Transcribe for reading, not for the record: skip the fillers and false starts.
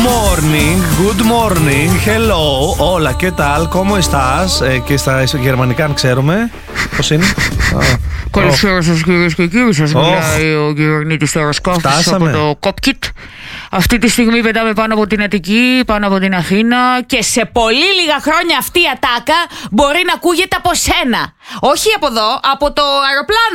Good morning, hello, hola, ¿qué tal, cómo estás? Και στα γερμανικά, αν ξέρουμε. Πώς είναι? Καλησπέρα σας κυρίες και κύριοι, σας μιλάει ο κυβερνήτης Ταροσκάφης από το Κόπκιτ. Αυτή τη στιγμή πετάμε πάνω από την Αττική, πάνω από την Αθήνα και σε πολύ λίγα χρόνια αυτή η ατάκα μπορεί να ακούγεται από σένα. Όχι από εδώ, από το αεροπλάνο.